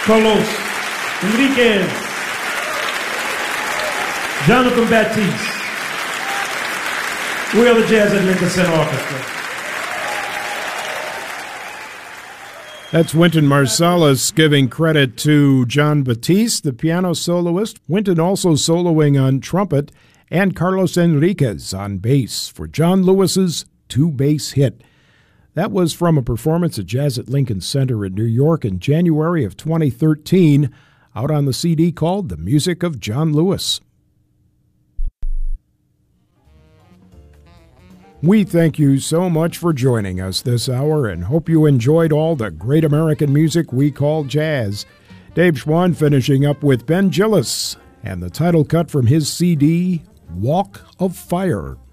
Carlos Enriquez, Jonathan Baptiste. We are the Jazz at Lincoln Center Orchestra. That's Wynton Marsalis giving credit to Jon Batiste, the piano soloist. Wynton also soloing on trumpet, and Carlos Enriquez on bass for John Lewis's two-bass hit. That was from a performance at Jazz at Lincoln Center in New York in January of 2013, out on the CD called The Music of John Lewis. We thank you so much for joining us this hour and hope you enjoyed all the great American music we call jazz. Dave Schwann finishing up with Ben Gillis and the title cut from his CD, Walk of Fire.